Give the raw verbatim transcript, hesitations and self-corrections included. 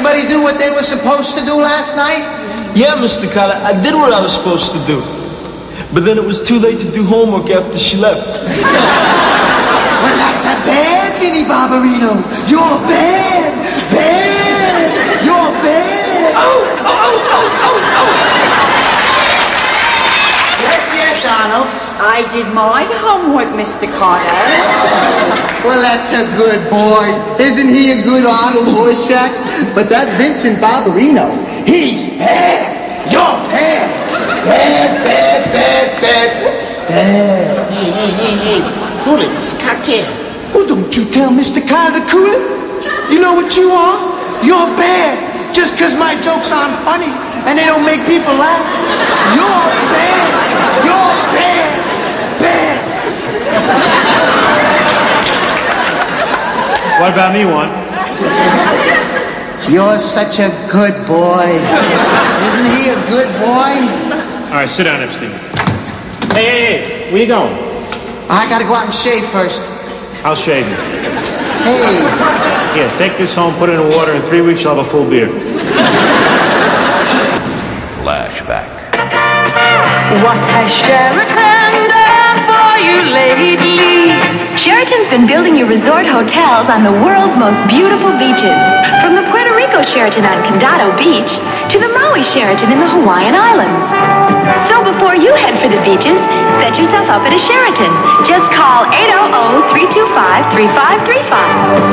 everybody do what they were supposed to do last night? Yeah, Mister Carter, I did what I was supposed to do. But then it was too late to do homework after she left. Well, that's a bad, Vinnie Barbarino. You're bad, bad. You're bad. Oh, oh, oh, oh, oh, oh. Yes, yes, Arnold. I did my homework, Mister Carter. Well, that's a good boy. Isn't he a good Arnold Horseshack? But that Vincent Barbarino, he's bad. You're bad. Bad, bad, bad, bad, bad. Hey, hey, hey, hey. Cool it, it's a cocktail. Well, don't you tell Mister Carter to cool it. You know what you are? You're bad. Just because my jokes aren't funny and they don't make people laugh. You're bad. You're bad. Bad. What about me, Juan? You're such a good boy. Isn't he a good boy? All right, sit down, Epstein. Hey, hey, hey, where you going? I gotta go out and shave first. I'll shave you. Hey. Here, take this home, put it in water. In three weeks, you'll have a full beard. Flashback. What has Sheraton done for you lately? Sheraton's been building you resort hotels on the world's most beautiful beaches. From the Puerto Rico Sheraton on Condado Beach to the Maui Sheraton in the Hawaiian Islands. So before you head for the beaches, set yourself up at a Sheraton. Just call eight hundred, three two five, three five three five.